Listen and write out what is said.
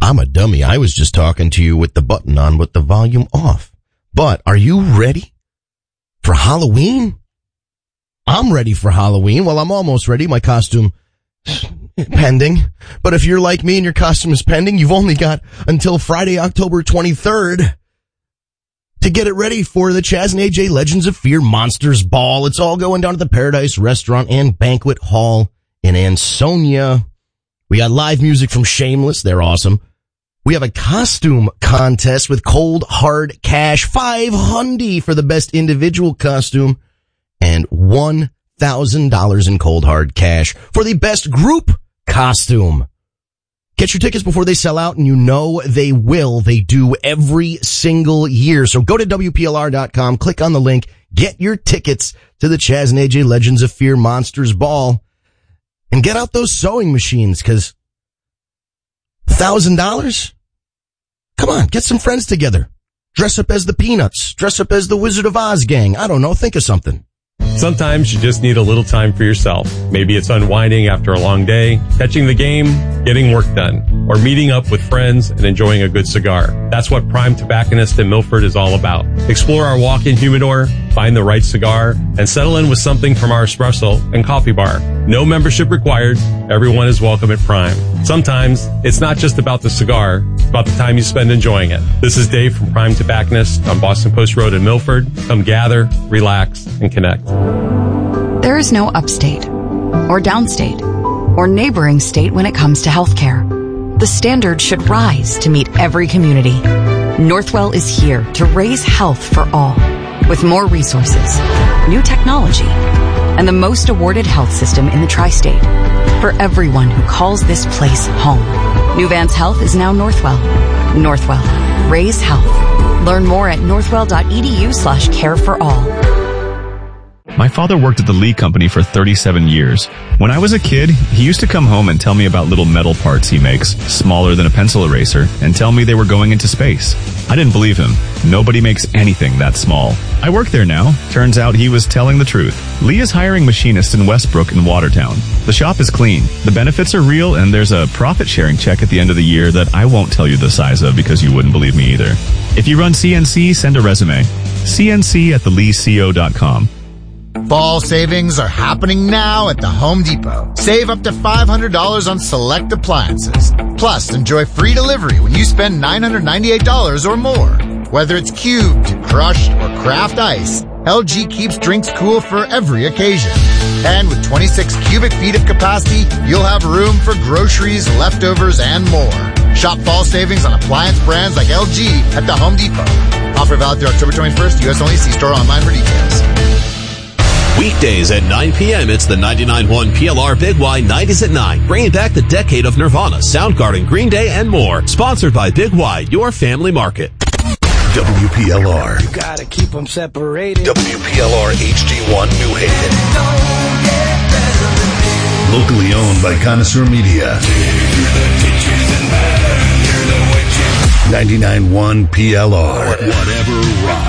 I'm a dummy. I was just talking to you with the button on with the volume off. But are you ready for Halloween? I'm ready for Halloween. Well, I'm almost ready. My costume pending. But if you're like me and your costume is pending, you've only got until Friday, October 23rd to get it ready for the Chaz and AJ Legends of Fear Monsters Ball. It's all going down at the Paradise Restaurant and Banquet Hall in Ansonia. We got live music from Shameless. They're awesome. We have a costume contest with cold, hard cash, $500 for the best individual costume, and $1,000 in cold, hard cash for the best group costume. Get your tickets before they sell out, and you know they will. They do every single year. So go to WPLR.com, click on the link, get your tickets to the Chaz and AJ Legends of Fear Monsters Ball, and get out those sewing machines, because $1,000? Come on, get some friends together. Dress up as the Peanuts. Dress up as the Wizard of Oz gang. I don't know. Think of something. Sometimes you just need a little time for yourself. Maybe it's unwinding after a long day, catching the game, getting work done, or meeting up with friends and enjoying a good cigar. That's what Prime Tobacconist in Milford is all about. Explore our walk-in humidor, find the right cigar, and settle in with something from our espresso and coffee bar. No membership required. Everyone is welcome at Prime. Sometimes it's not just about the cigar, it's about the time you spend enjoying it. This is Dave from Prime Tobacconist on Boston Post Road in Milford. Come gather, relax, and connect. There is no upstate or downstate or neighboring state when it comes to healthcare. The standard should rise to meet every community. Northwell is here to raise health for all with more resources, new technology, and the most awarded health system in the tri-state for everyone who calls this place home. New Vance Health is now Northwell. Northwell. Raise health. Learn more at northwell.edu/care for all. My father worked at the Lee Company for 37 years. When I was a kid, he used to come home and tell me about little metal parts he makes, smaller than a pencil eraser, and tell me they were going into space. I didn't believe him. Nobody makes anything that small. I work there now. Turns out he was telling the truth. Lee is hiring machinists in Westbrook and Watertown. The shop is clean. The benefits are real, and there's a profit-sharing check at the end of the year that I won't tell you the size of because you wouldn't believe me either. If you run CNC, send a resume. CNC@theleeco.com. Fall savings are happening now at the Home Depot. Save up to $500 on select appliances. Plus, enjoy free delivery when you spend $998 or more. Whether it's cubed, crushed, or craft ice, LG keeps drinks cool for every occasion. And with 26 cubic feet of capacity, you'll have room for groceries, leftovers, and more. Shop fall savings on appliance brands like LG at the Home Depot. Offer valid through October 21st. U.S. only. See store online for details. Weekdays at 9 p.m., it's the 99.1 PLR Big Y 90s at 9, bringing back the decade of Nirvana, Soundgarden, Green Day, and more. Sponsored by Big Y, your family market. WPLR. You gotta keep them separated. WPLR HD1 New Haven. Locally owned by Connoisseur Media. 99.1 PLR. Whatever rocks.